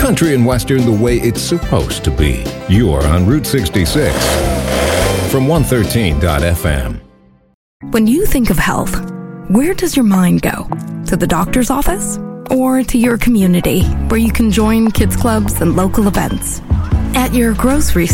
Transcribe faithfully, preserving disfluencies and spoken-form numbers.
Country and Western the way it's supposed to be. You're on Route sixty-six from one thirteen F M. When you think of health, where does your mind go? To the doctor's office? Or to your community, where you can join kids clubs and local events? At your grocery